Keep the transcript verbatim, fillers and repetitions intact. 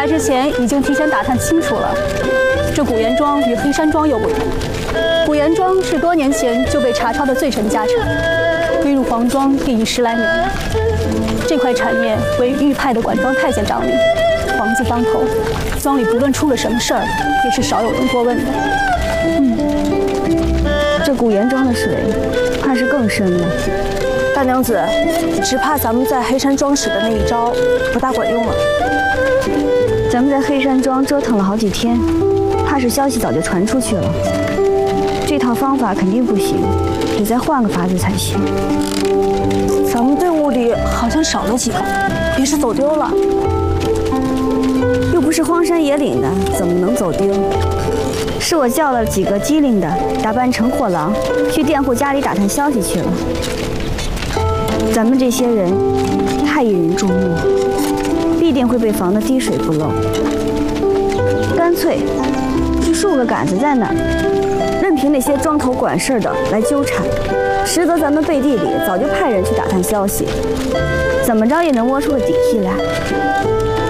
来之前已经提前打探清楚了，这古岩庄与黑山庄有不同。古岩庄是多年前就被查抄的罪臣家产，归入皇庄便已十来年了。这块产业为御派的管庄太监掌理，皇字当头，庄里不论出了什么事儿，也是少有人过问的。 嗯，这古岩庄的水，怕是更深了。 大娘子，只怕咱们在黑山庄使的那一招不大管用了。 咱们在黑山庄折腾了好几天，怕是消息早就传出去了。这套方法肯定不行，得再换个法子才行。 咱们队伍里好像少了几个，别是走丢了。 又不是荒山野岭的，怎么能走丢？是我叫了几个机灵的，打扮成货郎，去佃户家里打探消息去了。咱们这些人太引人注目，必定会被防得滴水不漏。干脆就竖个杆子在那儿，任凭那些庄头管事的来纠缠，实则咱们背地里早就派人去打探消息，怎么着也能摸出个底细来。